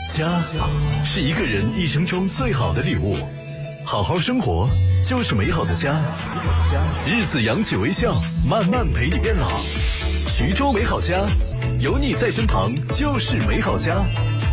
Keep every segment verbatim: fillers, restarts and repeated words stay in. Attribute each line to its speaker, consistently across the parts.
Speaker 1: 家是一个人一生中最好的礼物，好好生活就是美好的家。日子扬起微笑，慢慢陪你变老。徐州美好家，有你在身旁就是美好家。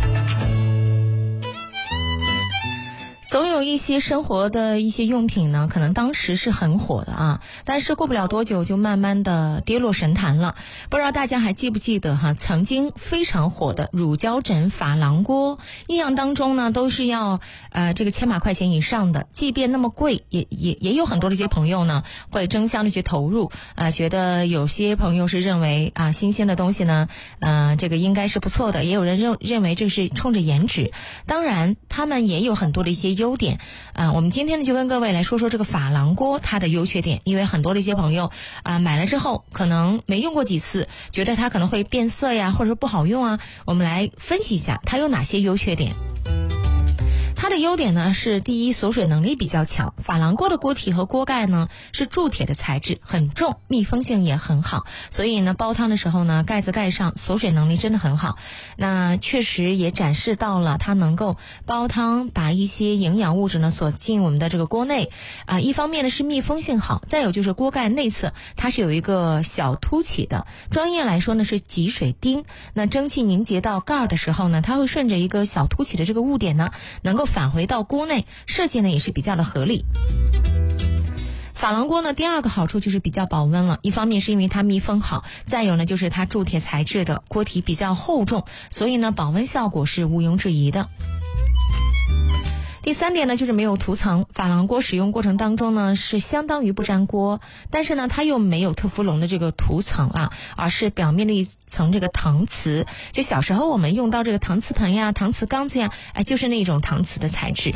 Speaker 2: 总有一些生活的一些用品呢，可能当时是很火的啊，但是过不了多久就慢慢的跌落神坛了。不知道大家还记不记得哈，曾经非常火的乳胶枕珐琅锅，印象当中呢都是要呃这个千把块钱以上的，即便那么贵，也也也有很多的一些朋友呢会争相的去投入啊、呃，觉得有些朋友是认为啊新鲜的东西呢，嗯、呃、这个应该是不错的，也有人认认为这是冲着颜值，当然他们也有很多的一些优点啊、呃，我们今天呢就跟各位来说说这个珐琅锅它的优缺点，因为很多的一些朋友啊、呃、买了之后可能没用过几次，觉得它可能会变色呀，或者说不好用啊，我们来分析一下它有哪些优缺点。它的优点呢是第一，锁水能力比较强，珐琅锅的锅体和锅盖呢是铸铁的材质，很重，密封性也很好，所以呢煲汤的时候呢盖子盖上，锁水能力真的很好。那确实也展示到了它能够煲汤，把一些营养物质呢锁进我们的这个锅内啊、呃。一方面呢是密封性好，再有就是锅盖内侧它是有一个小凸起的，专业来说呢是集水钉。那蒸汽凝结到盖的时候呢，它会顺着一个小凸起的这个物点呢，能够返回到锅内，设计呢也是比较的合理。珐琅锅呢第二个好处就是比较保温了，一方面是因为它密封好，再有呢就是它铸铁材质的锅体比较厚重，所以呢保温效果是毋庸置疑的。第三点呢就是没有涂层，珐琅锅使用过程当中呢是相当于不粘锅，但是呢它又没有特氟龙的这个涂层啊，而是表面的一层这个搪瓷，就小时候我们用到这个搪瓷盆呀、搪瓷缸子呀，哎，就是那种搪瓷的材质。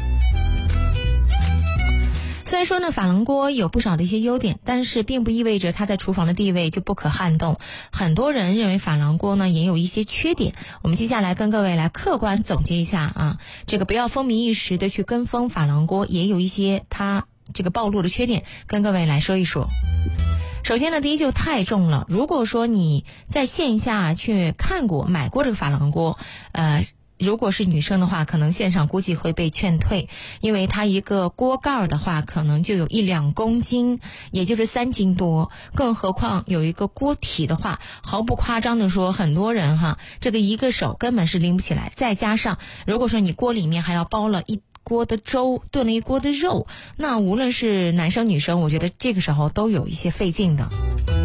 Speaker 2: 虽然说呢珐琅锅有不少的一些优点，但是并不意味着它在厨房的地位就不可撼动。很多人认为珐琅锅呢也有一些缺点，我们接下来跟各位来客观总结一下啊，这个不要风靡一时的去跟风珐琅锅，也有一些它这个暴露的缺点，跟各位来说一说。首先呢，第一就太重了，如果说你在线下去看过买过这个珐琅锅，呃如果是女生的话，可能线上估计会被劝退，因为它一个锅盖的话可能就有一两公斤，也就是三斤多，更何况有一个锅体的话，毫不夸张的说，很多人哈这个一个手根本是拎不起来，再加上如果说你锅里面还要煲了一锅的粥，炖了一锅的肉，那无论是男生女生，我觉得这个时候都有一些费劲的。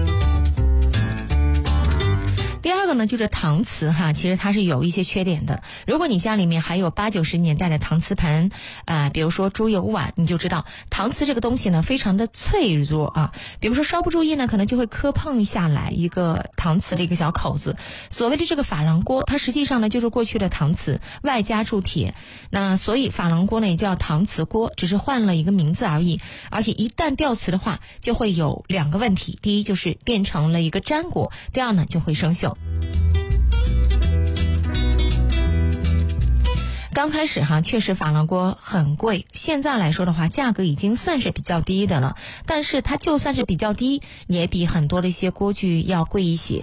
Speaker 2: 第二个呢就是搪瓷哈，其实它是有一些缺点的。如果你家里面还有八九十年代的搪瓷盆，呃，比如说猪油碗，你就知道搪瓷这个东西呢非常的脆弱啊。比如说稍不注意呢，可能就会磕碰下来一个搪瓷的一个小口子。所谓的这个珐琅锅，它实际上呢就是过去的搪瓷外加铸铁，那所以珐琅锅呢也叫搪瓷锅，只是换了一个名字而已。而且一旦掉瓷的话，就会有两个问题，第一就是变成了一个粘锅，第二呢就会生锈。刚开始哈，确实珐琅锅很贵，现在来说的话，价格已经算是比较低的了。但是它就算是比较低，也比很多的一些锅具要贵一些。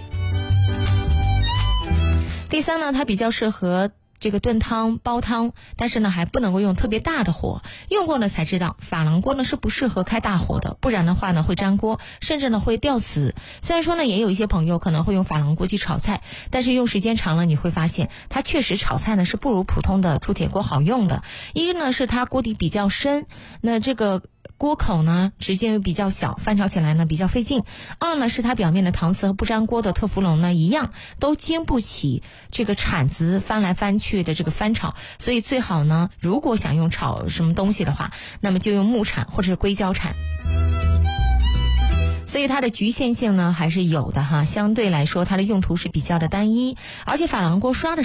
Speaker 2: 第三呢，它比较适合这个炖汤煲汤，但是呢还不能够用特别大的火，用过呢才知道珐琅锅呢是不适合开大火的，不然的话呢会粘锅，甚至呢会掉瓷。虽然说呢也有一些朋友可能会用珐琅锅去炒菜，但是用时间长了你会发现它确实炒菜呢是不如普通的铸铁锅好用的。一呢是它锅底比较深，那这个锅口呢直径比较小，翻炒起来呢比较费劲。二呢是它表面的搪瓷和不粘锅的特氟龙呢一样，都经不起这个铲子翻来翻去的这个翻炒，所以最好呢如果想用炒什么东西的话，那么就用木铲或者是硅胶铲。所以它的局限性呢还是有的哈，相对来说它的用途是比较的单一，而且珐琅锅刷的